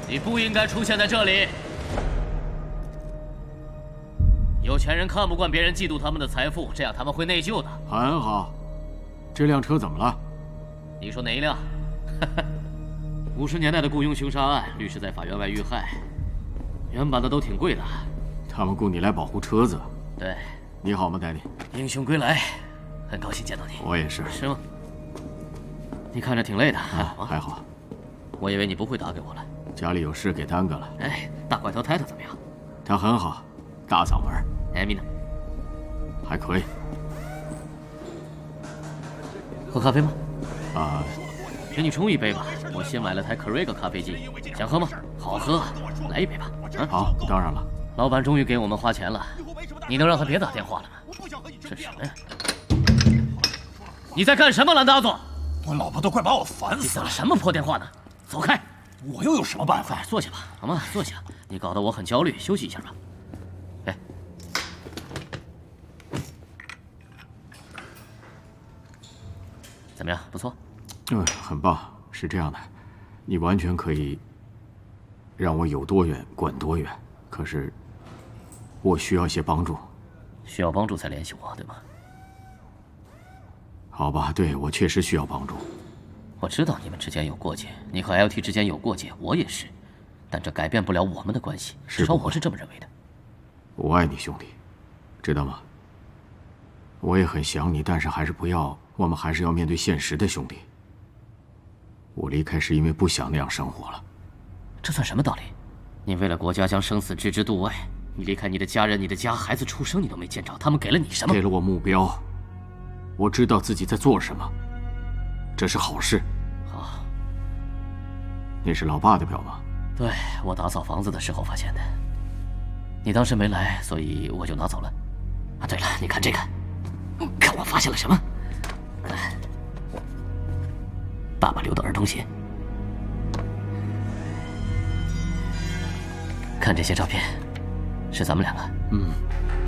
你不应该出现在这里。有钱人看不惯别人嫉妒他们的财富，这样他们会内疚的。 很好，这辆车怎么了？ 你说哪一辆？50年代的雇佣凶杀案，律师在法院外遇害，原版的都挺贵的。 他们雇你来保护车子？ 对。 你好吗，丹尼？ 英雄归来，很高兴见到你。 我也是。 是吗？你看着挺累的，还好吗？ 还好。 我以为你不会打给我了。 家里有事给耽搁了。 哎，大怪头泰特怎么样？ 他很好，大嗓门。 艾米呢？ 还可以。 喝咖啡吗？ 啊， 给你冲一杯吧。我新买了台 Keurig 咖啡机，想喝吗？好喝，来一杯吧。啊， 好，当然了。 老板终于给我们花钱了，你能让他别打电话了吗？这什么呀？你在干什么，兰达佐？ 我老婆都快把我烦死了。 你打什么破电话呢？走开！ 我又有什么办法？ 坐下吧，好吗？坐下。你搞得我很焦虑，休息一下吧。哎，怎么样？不错。 很棒。是这样的，你完全可以让我有多远滚多远。可是，我需要些帮助。 需要帮助才联系我，对吗？ 好吧，对，我确实需要帮助。 我知道你们之间有过节，你和 LT 之间有过节，我也是，但这改变不了我们的关系，至少我是这么认为的。 我爱你，兄弟，知道吗？我也很想你，但是还是不要，我们还是要面对现实的，兄弟。我离开是因为不想那样生活了。 这算什么道理？你为了国家将生死置之度外，你离开你的家人、你的家，孩子出生你都没见着，他们给了你什么？ 给了我目标，我知道自己在做什么，这是好事。 好。 那是老爸的表吗？ 对，我打扫房子的时候发现的。你当时没来，所以我就拿走了。啊，对了，你看这个，看我发现了什么？爸爸留的儿童鞋。看这些照片，是咱们两个。